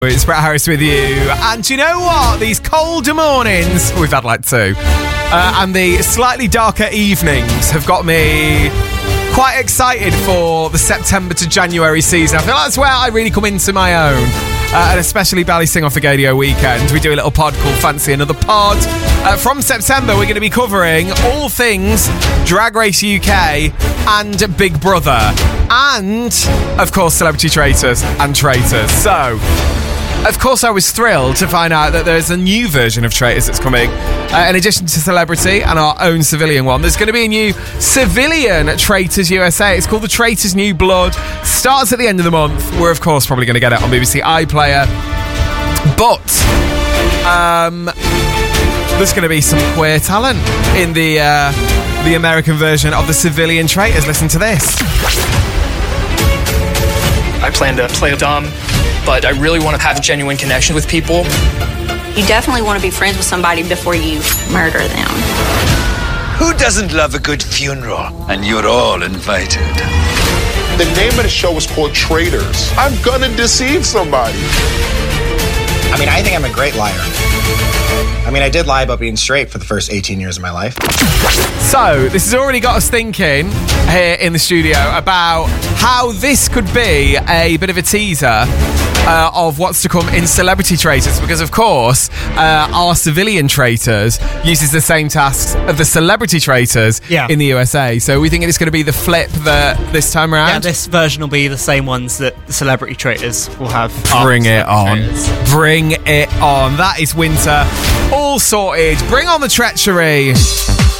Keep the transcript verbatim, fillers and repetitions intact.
It's Brett Harris with you, and you know what? These colder mornings, we've had like two, uh, and the slightly darker evenings have got me quite excited for the September to January season. I feel like that's where I really come into my own, uh, and especially Ballysing off the Gadio weekend. We do a little pod called Fancy Another Pod. Uh, from September, we're going to be covering all things Drag Race U K and Big Brother, and, of course, Celebrity Traitors and Traitors. So, of course, I was thrilled to find out that there's a new version of Traitors that's coming. Uh, in addition to Celebrity and our own civilian one, there's going to be a new civilian Traitors U S A. It's called the Traitors New Blood. Starts at the end of the month. We're, of course, probably going to get it on B B C iPlayer. But um, there's going to be some queer talent in the uh, the American version of the civilian Traitors. Listen to this. I plan to play dumb, but I really want to have a genuine connection with people. You definitely want to be friends with somebody before you murder them. Who doesn't love a good funeral? And you're all invited. The name of the show is called Traitors. I'm gonna deceive somebody. I mean, I think I'm a great liar. I mean, I did lie about being straight for the first eighteen years of my life. So, this has already got us thinking here in the studio about how this could be a bit of a teaser uh, of what's to come in Celebrity Traitors, because, of course, uh, our civilian Traitors uses the same tasks of the Celebrity Traitors yeah. in the U S A. So, we think it's going to be the flip that this time around. Yeah, this version will be the same ones that the Celebrity Traitors will have. Bring it on. Traitors. Bring it on. That is winter. All sorted. Bring on the treachery.